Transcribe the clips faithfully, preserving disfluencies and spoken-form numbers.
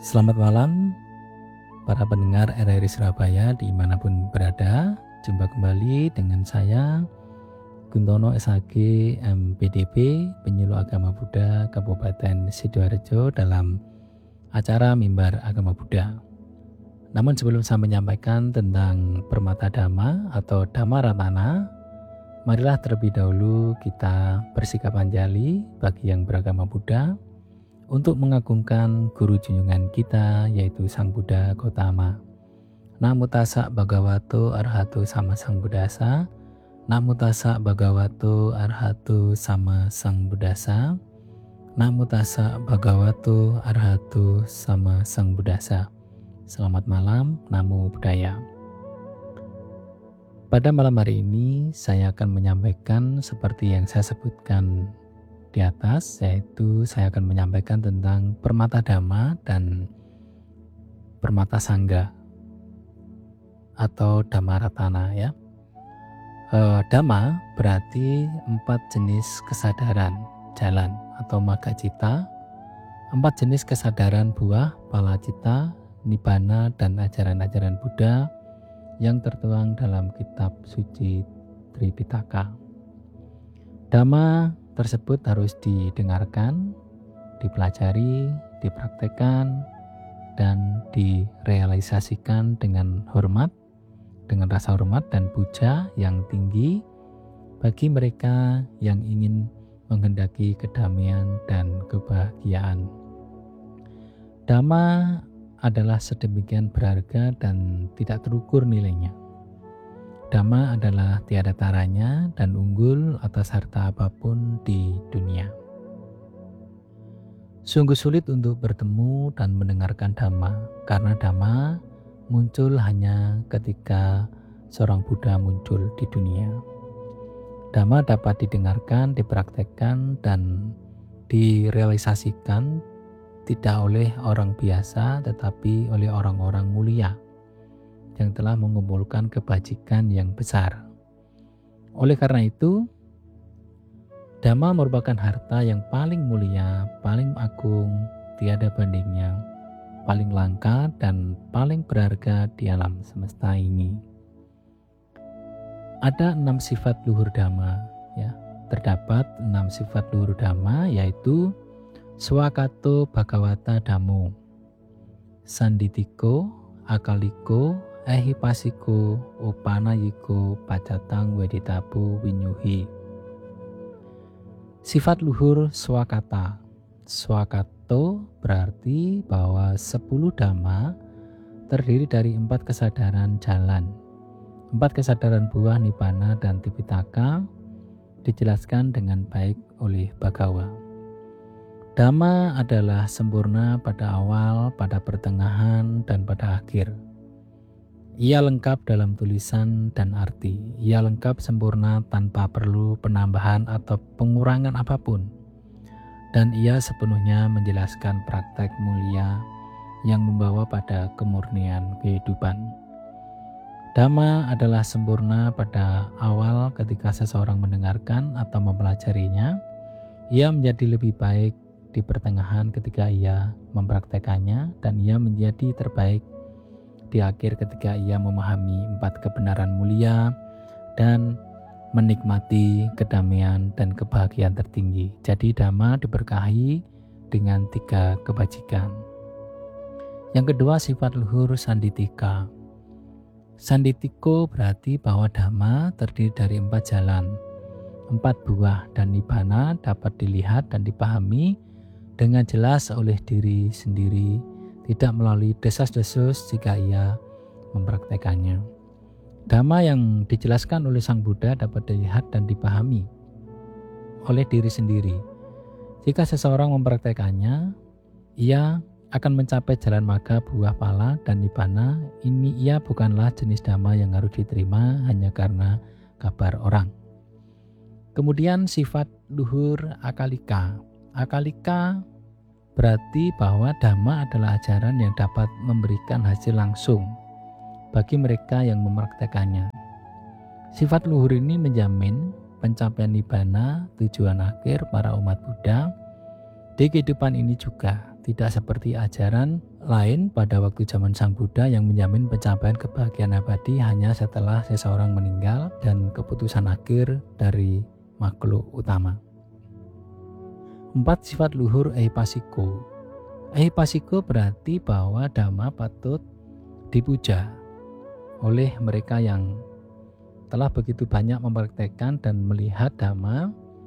Selamat malam para pendengar R R I Surabaya dimanapun berada. Jumpa kembali dengan saya Guntono S H G M P D B, Penyuluh Agama Buddha Kabupaten Sidoarjo dalam acara Mimbar Agama Buddha. Namun sebelum saya menyampaikan tentang Permata Dhamma atau Dhamma Ratana, marilah terlebih dahulu kita bersikap anjali bagi yang beragama Buddha untuk mengagungkan guru junjungan kita, yaitu Sang Buddha Gautama. Namo tassa bhagavato arahato sama Sang Buddhasa. Namo tassa bhagavato arahato sama Sang Buddhasa. Namo tassa bhagavato arahato sama Sang Buddhasa. Selamat malam, Namo Buddhaya. Pada malam hari ini saya akan menyampaikan seperti yang saya sebutkan di atas, yaitu saya akan menyampaikan tentang Permata Dhamma dan Permata Sangga atau Dhamma Ratana ya. E, Dhamma berarti empat jenis kesadaran jalan atau magga cita, empat jenis kesadaran buah pala cita, nibbana dan ajaran-ajaran Buddha yang tertuang dalam kitab suci Tripitaka. Dhamma tersebut harus didengarkan, dipelajari, dipraktekkan, dan direalisasikan dengan hormat, dengan rasa hormat dan puja yang tinggi bagi mereka yang ingin menghendaki kedamaian dan kebahagiaan. Dhamma adalah sedemikian berharga dan tidak terukur nilainya. Dhamma adalah tiada taranya dan unggul atas harta apapun di dunia. Sungguh sulit untuk bertemu dan mendengarkan Dhamma, karena Dhamma muncul hanya ketika seorang Buddha muncul di dunia. Dhamma dapat didengarkan, dipraktekkan, dan direalisasikan tidak oleh orang biasa, tetapi oleh orang-orang mulia yang telah mengumpulkan kebajikan yang besar. Oleh karena itu, Dhamma merupakan harta yang paling mulia, paling agung, tiada bandingnya, paling langka dan paling berharga di alam semesta ini. Ada enam sifat luhur Dhamma, ya. Terdapat enam sifat luhur Dhamma, yaitu Swakato Bhagavata Dhammo, Sanditiko, Akaliko, Ehipasiko, Upanayiko, Pacatang, Weditapu, Winyuhi. Sifat luhur swakata. Swakato berarti bahwa sepuluh dhamma terdiri dari empat kesadaran jalan, empat kesadaran buah nibbana dan tipitaka dijelaskan dengan baik oleh Bhagawa. Dhamma adalah sempurna pada awal, pada pertengahan, dan pada akhir. Ia lengkap dalam tulisan dan arti. Ia lengkap sempurna tanpa perlu penambahan atau pengurangan apapun. Dan ia sepenuhnya menjelaskan praktek mulia yang membawa pada kemurnian kehidupan. Dhamma adalah sempurna pada awal ketika seseorang mendengarkan atau mempelajarinya. Ia menjadi lebih baik di pertengahan ketika ia mempraktekannya, dan ia menjadi terbaik di akhir ketika ia memahami empat kebenaran mulia dan menikmati kedamaian dan kebahagiaan tertinggi. Jadi Dhamma diberkahi dengan tiga kebajikan. Yang kedua, sifat luhur Sanditika. Sanditiko berarti bahwa Dhamma terdiri dari empat jalan, empat buah, dan nibbana dapat dilihat dan dipahami dengan jelas oleh diri sendiri, tidak melalui desas-desus jika ia mempraktekannya. Dhamma yang dijelaskan oleh Sang Buddha dapat dilihat dan dipahami oleh diri sendiri. Jika seseorang mempraktekannya, ia akan mencapai jalan magga, buah pala, dan nibbana. Ini ia bukanlah jenis Dhamma yang harus diterima hanya karena kabar orang. Kemudian sifat luhur akalika. Akalika berarti bahwa Dhamma adalah ajaran yang dapat memberikan hasil langsung bagi mereka yang mempraktekannya. Sifat luhur ini menjamin pencapaian nibbana, tujuan akhir para umat Buddha, di kehidupan ini juga, Tidak seperti ajaran lain pada waktu zaman Sang Buddha yang menjamin pencapaian kebahagiaan abadi hanya setelah seseorang meninggal dan keputusan akhir dari makhluk utama. Empat sifat luhur Ehipassiko. Ehipassiko berarti bahwa dhamma patut dipuja oleh mereka yang telah begitu banyak mempraktekkan dan melihat dhamma,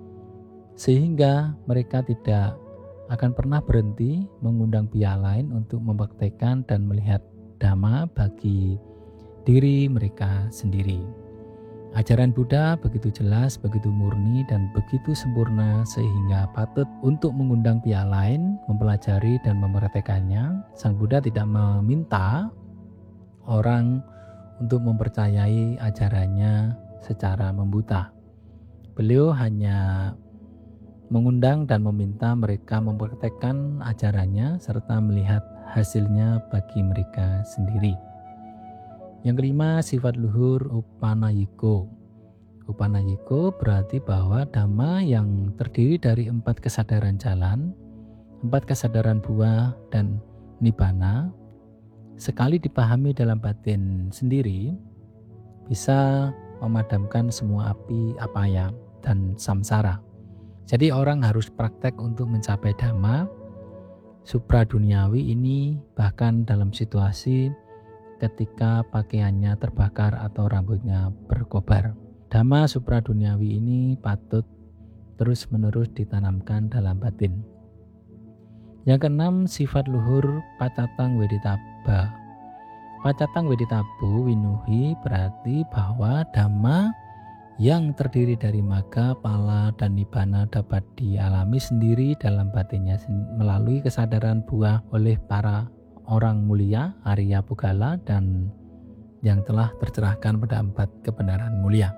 sehingga mereka tidak akan pernah berhenti mengundang pihak lain untuk mempraktekkan dan melihat dhamma bagi diri mereka sendiri. Ajaran Buddha begitu jelas, begitu murni, dan begitu sempurna sehingga patut untuk mengundang pihak lain mempelajari dan mempraktekannya. Sang Buddha tidak meminta orang untuk mempercayai ajarannya secara membuta. Beliau hanya mengundang dan meminta mereka mempraktekkan ajarannya serta melihat hasilnya bagi mereka sendiri. Yang kelima, sifat luhur Upanayiko. Upanayiko berarti bahwa dhamma yang terdiri dari empat kesadaran jalan, empat kesadaran buah, dan nibbana, sekali dipahami dalam batin sendiri, bisa memadamkan semua api apaya dan samsara. Jadi orang harus praktek untuk mencapai dhamma supraduniawi ini, bahkan dalam situasi ketika pakaiannya terbakar atau rambutnya berkobar. Dhamma supraduniawi ini patut terus-menerus ditanamkan dalam batin. Yang keenam, sifat luhur Pacatang Weditaba. Pacatang Weditabu Winuhi berarti bahwa dhamma yang terdiri dari magga, pala, dan nibbana dapat dialami sendiri dalam batinnya melalui kesadaran buah oleh para orang mulia, Arya Pugala, dan yang telah tercerahkan pada empat kebenaran mulia.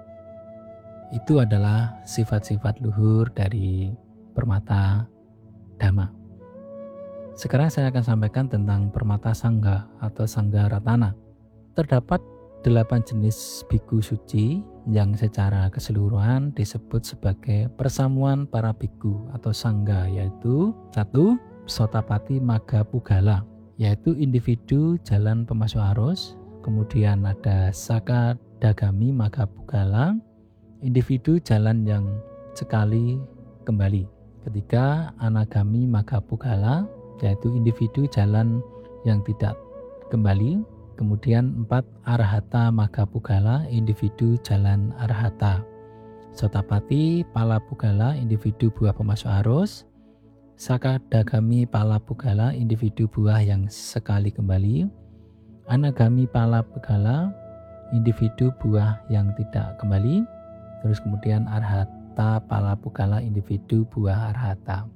Itu adalah sifat-sifat luhur dari permata dhamma. Sekarang saya akan sampaikan tentang permata sangga atau sangga ratana. Terdapat delapan jenis biku suci yang secara keseluruhan disebut sebagai persamuan para biku atau sangga, yaitu satu, Sotapati Magga Pugala, yaitu individu jalan pemasuk arus. Kemudian ada Saka Dagami Magga Pugala, individu jalan yang sekali kembali. Ketiga, Anagami Magga Pugala, yaitu individu jalan yang tidak kembali. Kemudian empat, Arahata Magga Pugala, individu jalan arahata. Sotapati Pala Pugala, individu buah pemasuk arus. Saka Dagami Pala Pugala, individu buah yang sekali kembali. Anagami Pala Pugala, individu buah yang tidak kembali. Terus kemudian Arahata Pala Pugala, individu buah arahata.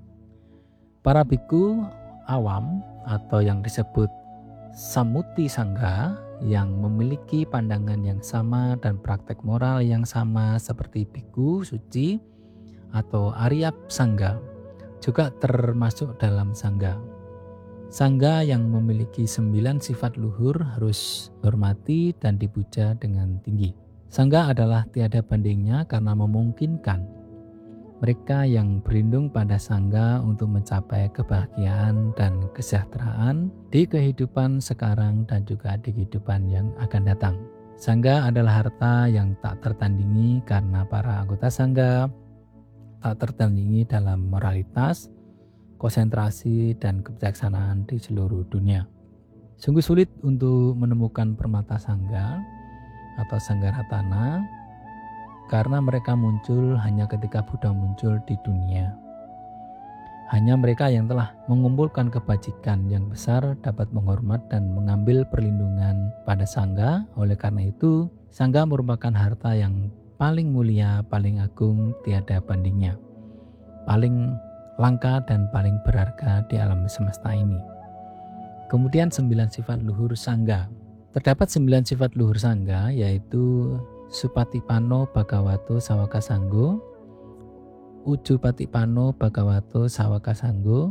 Para biku awam atau yang disebut Samuti Sangga yang memiliki pandangan yang sama dan praktek moral yang sama seperti biku suci atau Arya Sangga juga termasuk dalam sangga. Sangga yang memiliki sembilan sifat luhur harus dihormati dan dipuja dengan tinggi. Sangga adalah tiada bandingnya karena memungkinkan mereka yang berlindung pada sangga untuk mencapai kebahagiaan dan kesejahteraan di kehidupan sekarang dan juga di kehidupan yang akan datang. Sangga adalah harta yang tak tertandingi karena para anggota sangga tak tertandingi dalam moralitas, konsentrasi, dan kebijaksanaan di seluruh dunia. Sungguh sulit untuk menemukan permata sangga atau sangga ratana karena mereka muncul hanya ketika Buddha muncul di dunia. Hanya mereka yang telah mengumpulkan kebajikan yang besar dapat menghormat dan mengambil perlindungan pada sangga. Oleh karena itu, sangga merupakan harta yang paling mulia, paling agung, tiada bandingnya, paling langka dan paling berharga di alam semesta ini. Kemudian sembilan sifat luhur sangga. Terdapat sembilan sifat luhur sangga, yaitu Supatipano Bhagavato Sawaka Sanggo, Ujupatipano Bhagavato Sawaka Sanggo,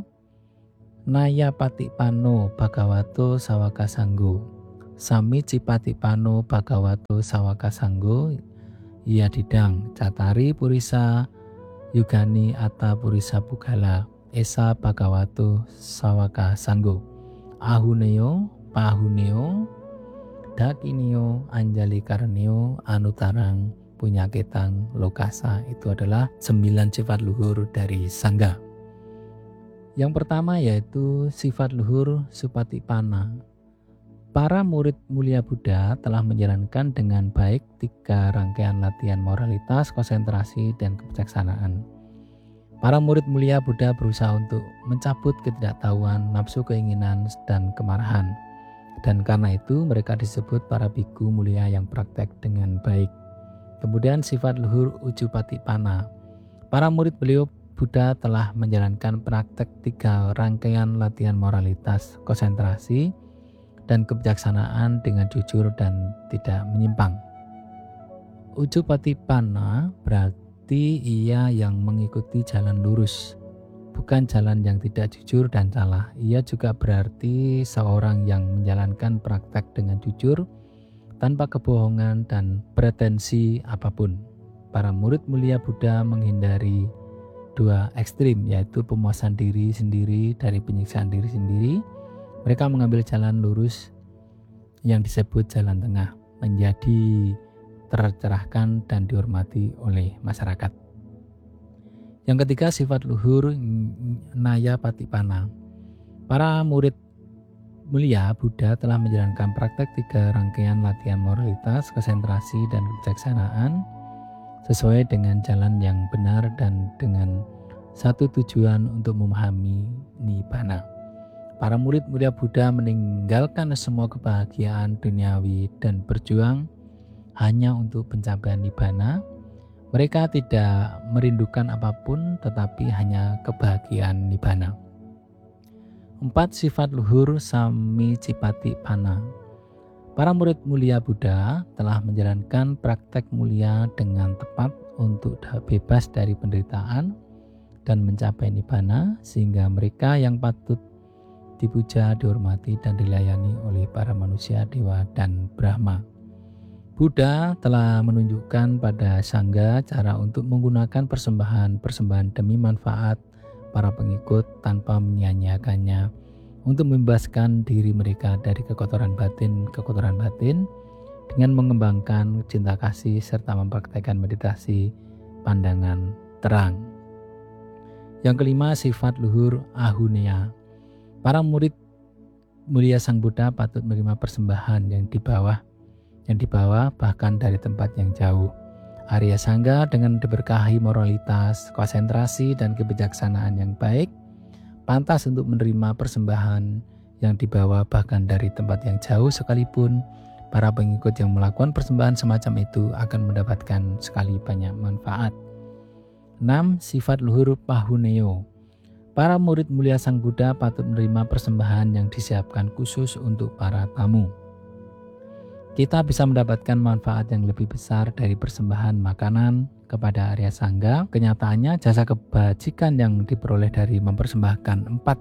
Nayapatipano Bhagavato Sawaka Sanggo, Samicipatipano Bhagavato Sawaka Sanggo, Yadidang Catari Purisa Yugani Atta Purisa Pugala. esa bhagavato sawaka sanggo ahuneo pahuneo dakineo anjali karneo anutarang punyaketang lokasa. Itu adalah sembilan sifat luhur dari sangga. Yang pertama yaitu sifat luhur supatipana. Para murid mulia Buddha telah menjalankan dengan baik tiga rangkaian latihan moralitas, konsentrasi, dan kebijaksanaan. Para murid mulia Buddha berusaha untuk mencabut ketidaktahuan, nafsu keinginan, dan kemarahan. Dan karena itu mereka disebut para biku mulia yang praktek dengan baik. Kemudian sifat luhur ujupatipana. Para murid beliau Buddha telah menjalankan praktek tiga rangkaian latihan moralitas, konsentrasi, dan kebijaksanaan dengan jujur dan tidak menyimpang. Ujupatipana berarti ia yang mengikuti jalan lurus, bukan jalan yang tidak jujur dan salah. Ia juga berarti seorang yang menjalankan praktek dengan jujur, tanpa kebohongan dan pretensi apapun. Para murid mulia Buddha menghindari dua ekstrim, yaitu pemuasan diri sendiri dari penyiksaan diri sendiri. Mereka mengambil jalan lurus yang disebut jalan tengah, menjadi tercerahkan dan dihormati oleh masyarakat. Yang ketiga sifat luhur nayapatipana. Para murid mulia Buddha telah menjalankan praktek tiga rangkaian latihan moralitas, konsentrasi, dan kebijaksanaan sesuai dengan jalan yang benar dan dengan satu tujuan untuk memahami nibbana. Para murid mulia Buddha meninggalkan semua kebahagiaan duniawi dan berjuang hanya untuk pencapaian nibbana. Mereka tidak merindukan apapun tetapi hanya kebahagiaan nibbana. Empat sifat luhur samicipatipana. Para murid mulia Buddha telah menjalankan praktek mulia dengan tepat untuk bebas dari penderitaan dan mencapai nibbana, sehingga mereka yang patut dipuja, dihormati, dan dilayani oleh para manusia, dewa, dan Brahma. Buddha telah menunjukkan pada Sangha cara untuk menggunakan persembahan-persembahan demi manfaat para pengikut tanpa menyia-nyiakannya, untuk membebaskan diri mereka dari kekotoran batin kekotoran batin dengan mengembangkan cinta kasih serta mempraktekkan meditasi pandangan terang. Yang kelima sifat luhur ahunea. Para murid mulia Sang Buddha patut menerima persembahan yang di bawah yang dibawa bahkan dari tempat yang jauh. Arya Sangha dengan diberkahi moralitas, konsentrasi, dan kebijaksanaan yang baik pantas untuk menerima persembahan yang dibawa bahkan dari tempat yang jauh, sekalipun para pengikut yang melakukan persembahan semacam itu akan mendapatkan sekali banyak manfaat. enam. Sifat luhur pahuneo. Para murid mulia Sang Buddha patut menerima persembahan yang disiapkan khusus untuk para tamu. Kita bisa mendapatkan manfaat yang lebih besar dari persembahan makanan kepada Arya Sangha. Kenyataannya jasa kebajikan yang diperoleh dari mempersembahkan empat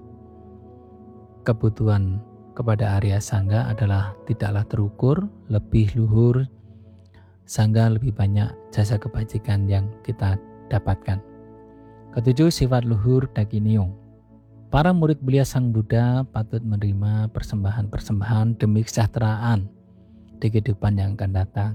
kebutuhan kepada Arya Sangha adalah tidaklah terukur, lebih luhur, sehingga lebih banyak jasa kebajikan yang kita dapatkan. Ketujuh, sifat luhur dakinio. Para murid mulia Sang Buddha patut menerima persembahan-persembahan demi kesejahteraan di kehidupan yang akan datang.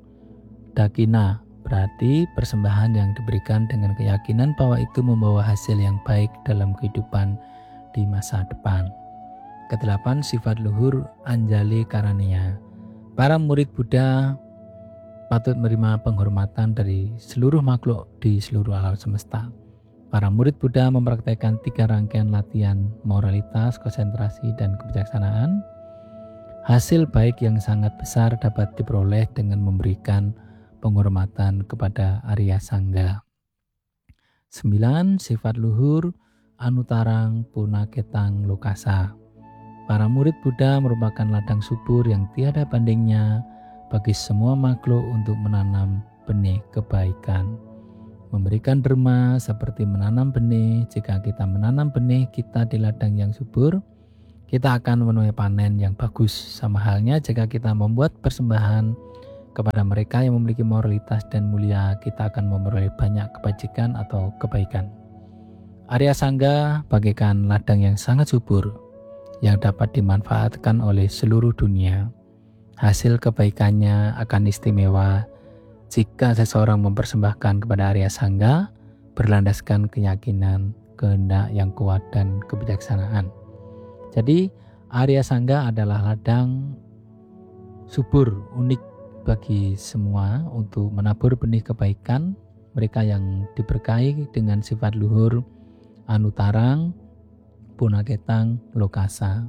Dakina berarti persembahan yang diberikan dengan keyakinan bahwa itu membawa hasil yang baik dalam kehidupan di masa depan. Kedelapan, sifat luhur anjali karanea. Para murid Buddha patut menerima penghormatan dari seluruh makhluk di seluruh alam semesta. Para murid Buddha mempraktikkan tiga rangkaian latihan moralitas, konsentrasi, dan kebijaksanaan. Hasil baik yang sangat besar dapat diperoleh dengan memberikan penghormatan kepada Arya Sangha. Sembilan, sifat luhur anutarang punaketang lokasa. Para murid Buddha merupakan ladang subur yang tiada bandingnya bagi semua makhluk untuk menanam benih kebaikan. Memberikan derma seperti menanam benih. Jika kita menanam benih kita di ladang yang subur, kita akan menuai panen yang bagus. Sama halnya jika kita membuat persembahan kepada mereka yang memiliki moralitas dan mulia, kita akan memperoleh banyak kebajikan atau kebaikan. Arya Sangga bagaikan ladang yang sangat subur yang dapat dimanfaatkan oleh seluruh dunia. Hasil kebaikannya akan istimewa jika seseorang mempersembahkan kepada Arya Sangga berlandaskan keyakinan, kehendak yang kuat dan kebijaksanaan. Jadi Arya Sangga adalah ladang subur, unik bagi semua untuk menabur benih kebaikan. Mereka yang diberkahi dengan sifat luhur Anutarang, Punaketang, Lokasa.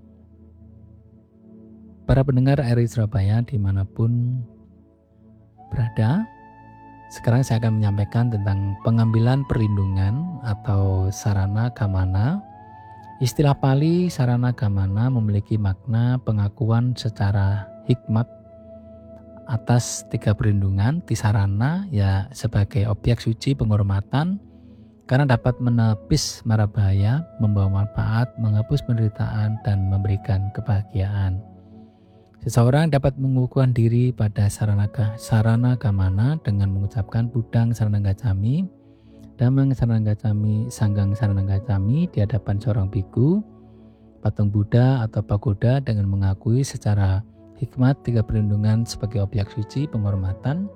Para pendengar R I Surabaya dimanapun berada, sekarang saya akan menyampaikan tentang pengambilan perlindungan atau sarana gamana. Istilah Pali sarana gamana memiliki makna pengakuan secara hikmat atas tiga perlindungan. Tisarana ya sebagai objek suci penghormatan karena dapat menepis mara bahaya, membawa manfaat, menghapus penderitaan, dan memberikan kebahagiaan. Seseorang dapat mengukuhkan diri pada sarana, sarana gamana dengan mengucapkan Budang Saranang Gacami, Damang Saranang Gacami, Sanggang Saranang Gacami di hadapan seorang biku, patung Buddha atau pagoda dengan mengakui secara hikmat tiga perlindungan sebagai objek suci penghormatan.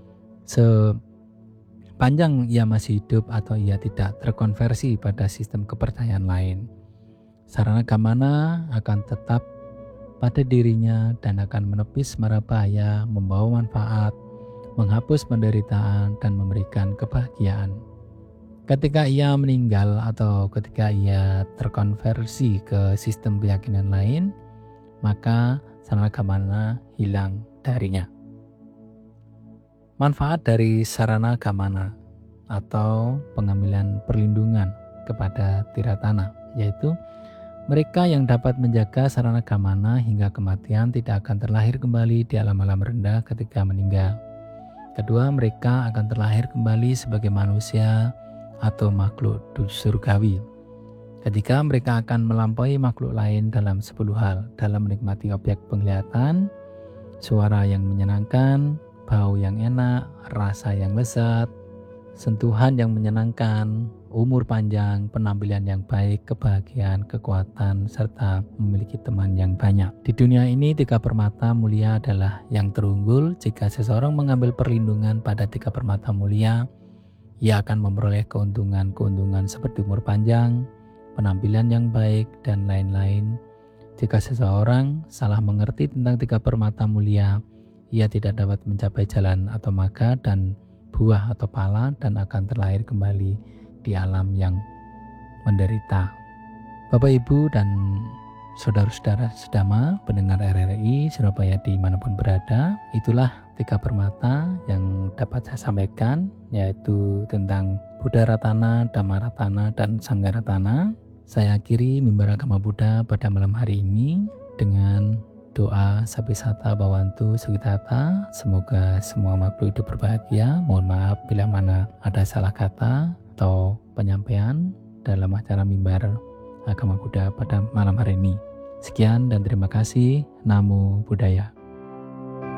Sepanjang ia masih hidup atau ia tidak terkonversi pada sistem kepercayaan lain, sarana gamana akan tetap pada dirinya dan akan menepis mara bahaya, membawa manfaat, menghapus penderitaan, dan memberikan kebahagiaan. Ketika ia meninggal atau ketika ia terkonversi ke sistem keyakinan lain, maka sarana gamana hilang darinya. Manfaat dari sarana gamana atau pengambilan perlindungan kepada tiratana, yaitu mereka yang dapat menjaga sarana gamana hingga kematian tidak akan terlahir kembali di alam-alam rendah ketika meninggal. Kedua, mereka akan terlahir kembali sebagai manusia atau makhluk surgawi. Ketika mereka akan melampaui makhluk lain dalam sepuluh hal, dalam menikmati objek penglihatan, suara yang menyenangkan, bau yang enak, rasa yang lezat, sentuhan yang menyenangkan, umur panjang, penampilan yang baik, kebahagiaan, kekuatan, serta memiliki teman yang banyak. Di dunia ini tiga permata mulia adalah yang terunggul. Jika seseorang mengambil perlindungan pada tiga permata mulia, ia akan memperoleh keuntungan-keuntungan seperti umur panjang, penampilan yang baik, dan lain-lain. Jika seseorang salah mengerti tentang tiga permata mulia, ia tidak dapat mencapai jalan atau maga dan buah atau pala dan akan terlahir kembali di alam yang menderita. Bapak, Ibu, dan saudara-saudara sedama pendengar R R I Surabaya dimanapun berada, itulah tiga permata yang dapat saya sampaikan, yaitu tentang Buddha Ratana, Dhamma Ratana, dan Sangha Ratana. Saya akhiri mimbar agama Buddha pada malam hari ini dengan doa Sabisata Bhawantu Sukhitata. Semoga semua makhluk hidup berbahagia. Mohon maaf bila mana ada salah kata atau penyampaian dalam acara mimbar agama Buddha pada malam hari ini. Sekian dan terima kasih. Namo Buddhaya.